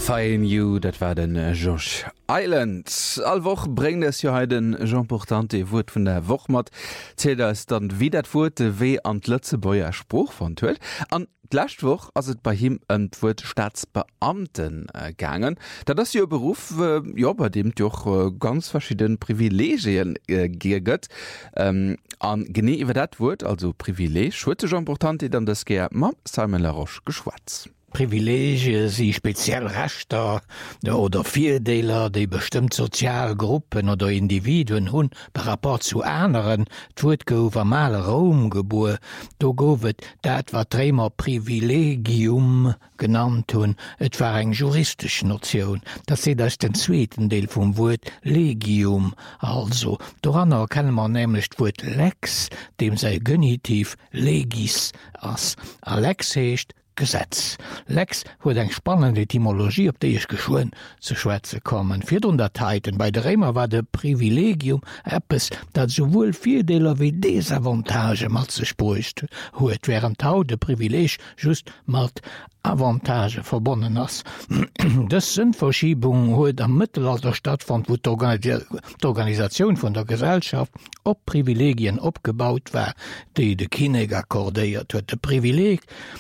Fein you, dat war den Josh Island. Allwoch bring es jo ha den Jean Portante Wut vun der Wochmat zählt es dann wie dat Wute weh an Lützebäuer Spruch von huet. An Glaschtwoch as het bei him entwur Staatsbeamten gangen, da das jo Beruf ja bei dem joch ganz verschieden Privilegien gegett an gene iwwer dat Wut also Privileg huete Jean Portante dann das ger ma Simon Laroche geschwatz. Privilegie sie speziell Rechter oder Vieldeler, die bestimmt Sozialgruppen oder Individuen hun par rapport zu anderen tut gower mal Rom geboren, do govet dat war dreimer Privilegium genannt hun, et war eng juristisch Notion, dat se das den zweiten Deel vom Wort Legium, also doranner kann man nämlich Wort Lex, dem sei Genitiv Legis as Alex hecht Gesetz. Lex huet eng spannende Etymologie, op déi ich geschwoen ze Schwäze kommen. 400heiten bei der Römer war de Privilegium Appes, dat sowohl Vieldeler wie Desavantage mat ze sprocht huet, während tau de Privileg just mat Avantage verbonnen ass. Das sind Verschiebungen huet am Mittelalter stattfand, wo d'Organisation von der Gesellschaft op Privilegien opgebaut war, déi de Kinne akkordéiert huet. De Privileg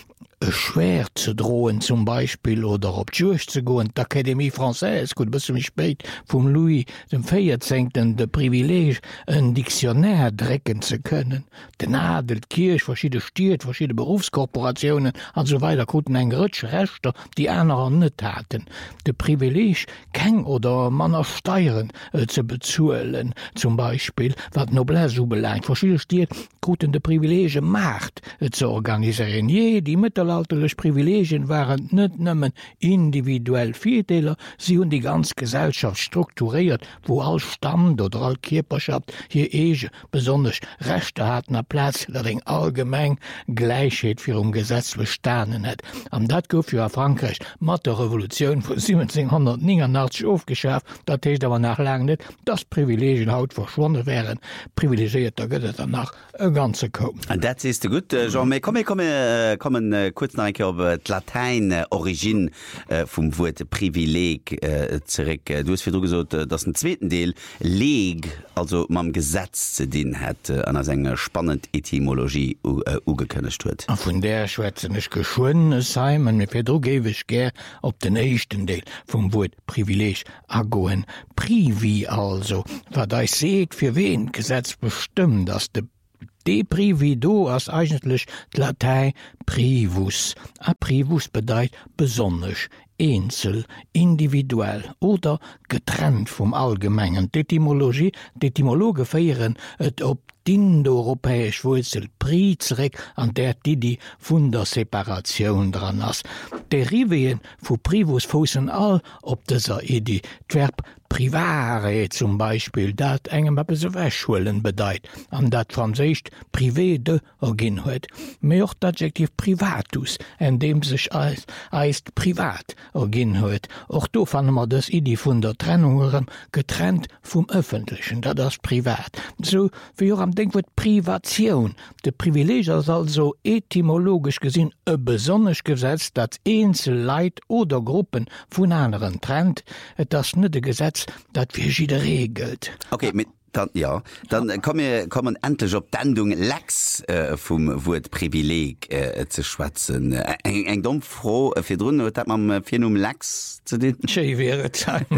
schwer zu drohen zum Beispiel oder op Jurch zu goen d'Akademie Française gut bis mich spät vum Louis dem Feiertzenngten de Privileg een Diktionär drecken zu können. Den Adel, Kirch, verschiedene Stiert, verschiedene Berufskorporationen an so weiter kuten eng Rëtsch Rechter, die einer net taten. De Privileg keng oder Manner Steieren zu bezuelen, zum Beispiel wat Noblesse beleint. Verschiedene Stiert kuten de Privilege Macht zu organisieren. Die mittelalterliche Privilegien waren nicht nëmmen individuell Vieldeler, sie hun die ganze Gesellschaft strukturiert, wo all Stand oder all Körperschaft hier ege besonders Rechte hatten a Platz, dat eng allgemeng Gleichheit für Gesetz bestanden hat. Am dat gouf ja Frankreich mat der Revolution von 1789 aufgeschafft, dat heißt aber nach lang net, dass Privilegien haut verschwunden wären. Privilegierter gëtt danach e ganze kom. Dat is gut, Jean, kommen kurz nach op Latein-Origin vum Wort Privileg zurück. Du hast fir gesot, dats den zweiten Deel Leg, also mam Gesetz ze din het an as enger spannend Etymologie ugekënnecht huet. Vun der schwätzenech geschwonnen Simon fir gewich ger op den echten Deel vum Wort Privileg agoen. Privi also, wat da seet fir wen Gesetz bestimmt, dass de privido as eigentlich Latein privus. A privus bedeit besonnech, einzel, individuell oder getrennt vom Allgemengen. D'Etymologe feieren et op d'indoeuropäisch Wurzel Prizrek an der die vun der Separation dran ass. Derivien vu Privus fussen all op dieser Idee. D'Verb privare zum Beispiel, dat engem se wäschwellen bedeit, an dat Französisch privé de gin huet. Me och d'Adjektiv privatus, en dem sich eist privat gin huet. Och do fanne man das Idee vun der Trennung getrennt vom Öffentlichen, dat das privat. So wie am Denkwort Privation. De Privileg ist also etymologisch gesinn e besonnech Gesetz, dat Einzel Leid oder Gruppen vun anderen trennt, das net de Gesetz, dat wir schiede regelt. Okay, dann kommen endlich op d'Endung Lex vum Wort Privileg ze schwatzen. Eng dumm froh fir run dat man Firnum Lex zu den wäre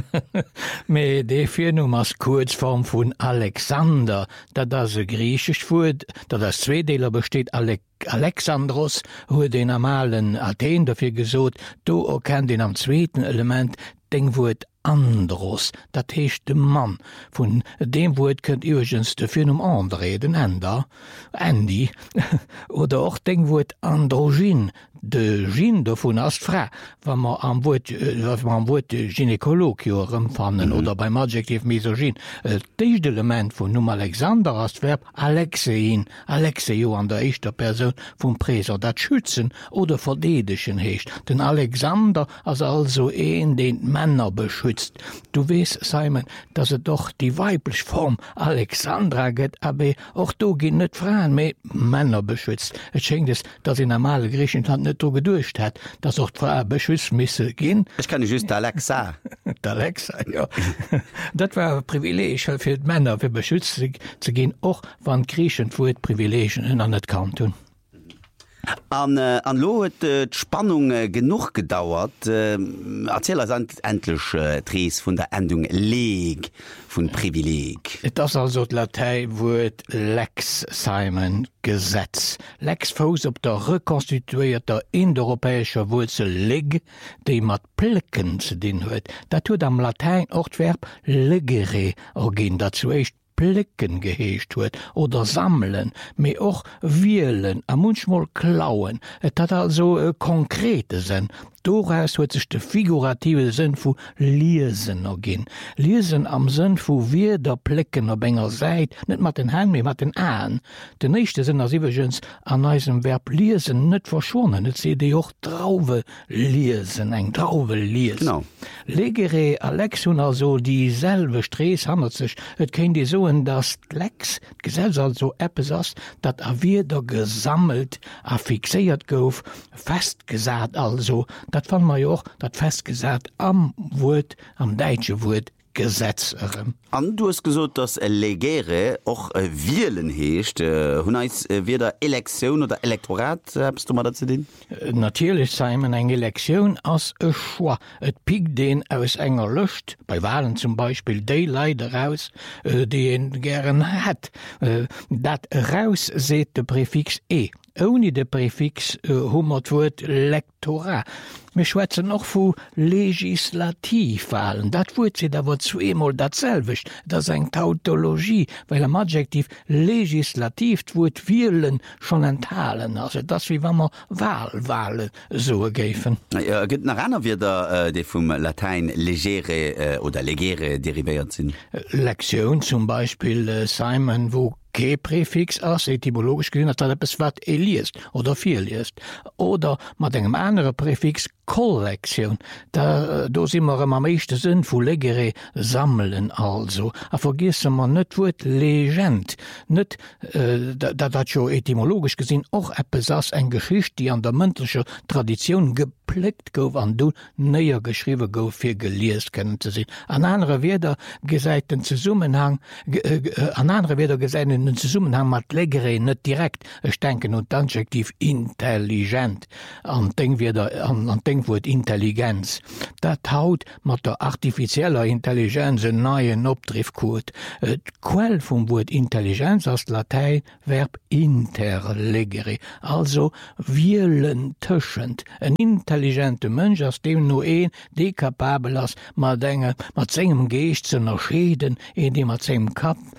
me de Firnum as Kurzform vun Alexander, dat da se griechisch fut, dat das Zwedeler besteht Alexandros huet den normalen Athen dafür gesot, do erkennt den am zweiten Element Dingwurt Andros, dat heescht de Mann. Von dem Wort könnt übrigens de Firnum anreden, Andy, oder auch Dingwurt Androgyn, de Gyn davon as fra, wenn man am Wort Gynäkolog fannen oder beim Adjektiv Misogyn. Das Element von Num Alexander als Verb Alexein, Alexeo an der echter Person vom Präser, dat schützen oder verdedigen hecht. Den Alexander als also den Männer beschützt. beschützt. Du weißt, Simon, dass er doch die weibliche Form Alexandra geht, aber auch du gehen nicht Frauen mehr Männer beschützt. Es schenkt es, dass in normale Griechenland nicht so gedurcht hat, dass auch Frauen beschützt müssen gehen. Ich kann just Alexa. Alexa, ja. Das war ein Privileg für die Männer, für beschützt zu gehen, auch wenn Griechen vor Privilegien an nicht kann tun. An Lo huet d'Spannung genug gedauert. Erzähl as endlich Drees vun der Endung Leg vun Privileg. Das also d Lateinwurt Lex Simon Gesetz. Lex fous op der rekonstituierter indoeuropäischer Wurzel leg, déi mat Plicken ze din huet. Dat huet am Latein Ortwerb legere gin dazu echt Plicken geheescht huet oder sammeln, méi och wieelen a munchmoll klauen, et hat also konkrete sinn. Doraus huet sech de figurative Sinn vu Lesen ginn. Lesen am Sinn vu wie der Plicken op enger seit, net mat den Hand méi mat den Ahn. De nächste Sinn as iwwergens an eisem Verb lesen net verschonnen, et se de och Trauwe lesen, eng Trauwe lesen. Legere Alex hun also dieselbe Strees handelt sech, et kenn Di soen dat Lex Gesell also Appppes ass, dat a wieder gesammelt a fixéiert gouf, festgesat also, dat fan ma joch dat festgesat am Wut, am deitsche Wut Gesetz. An du hast gesot, dass Legere och Wieelen heescht, hun wie der Elektion oder Elektorat habst du mal dazu den? Natürlich Simon eng Elektion ass e Schwa. Et pikt den aus enger Lucht, bei Wahlen zum Beispiel Daylight raus, die en gern hat. Dat raus seet de Präfix e. Oni de Präfix hummerwurt Lektorat. Me schwätzen noch vu Legislativwahlen. Dat wurt se dawer zuemol datselwicht. Das eng Tautologie, weil am Adjektiv legislativ wurt Wieelen schon enthalen. Also das wie wammer Wahlwahlen so gefen. Ja, gibt nach einer wieder die vom Latein legere oder legere deriviert sind. Lektion zum Beispiel Simon, wo Präfix ass etymologisch gesinn, dat es wat liest oder viel liest. Oder mat engem andere Präfix Kollektion. Do immer am meeschte Sinn vu legere sammeln also. A vergisse man net wurt Legend. Net dat jo etymologisch gesinn och besass eng Geschicht, die an der mündlicher Tradition geplickt gouf an du neier geschriwe gouf fir geliest kennen ze sinn. An andere Weder gesäiten Zusammenhang an andere Weder gesäiten Zusammenhang mat legere net direkt denken und adjektiv intelligent an Denkwurt Intelligenz. Dat haut mat der artificieller Intelligenz en neien Opdrifkurt. Quell vum Wort Intelligenz as Latein Verb interlegere, also wieelen tschend. En intelligente Mënch ass dem no een de kapabel ass mat segem Geest ze erscheden, de mat segem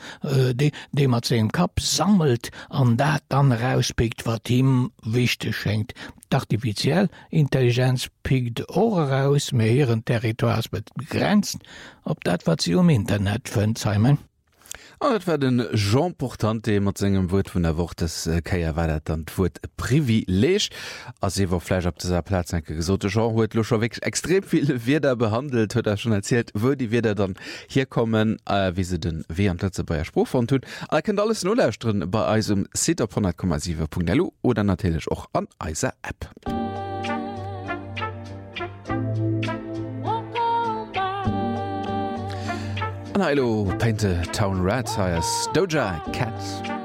Kap sammelt an dat dann rauspikt, wat ihm wichte schenkt. D'artificiell Intelligenz pikt Ohr raus, mé ihren Territoires begrenzt, op dat wat sie Internet fënnt, Simon. Et war den Jean Portante mat segem Wut vun der Woche des Keier war dann d'Wut Privileg, as iwwer Fleisch op dieser Platz enke gesot. Jean huet locher weg extrem viele Weder behandelt, huet schon erzählt, wo die Weder dann hier kommen, wie se den W an Plätze beier Spruch von tun. Kennt alles nullcht drin bei eisem Sit op 10,7.lu oder natürlich auch an eiser App. Hallo, Painte Town Rats heißt Doja Cat.